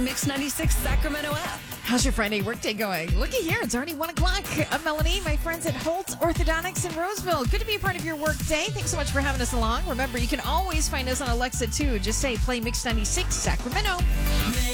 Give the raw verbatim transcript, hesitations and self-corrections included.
Mix ninety-six Sacramento app. How's your Friday workday going? Looky here, it's already one o'clock. I'm Melanie, my friends at Holtz Orthodontics in Roseville. Good to be a part of your workday. Thanks so much for having us along. Remember, you can always find us on Alexa, too. Just say, play Mix ninety-six Sacramento.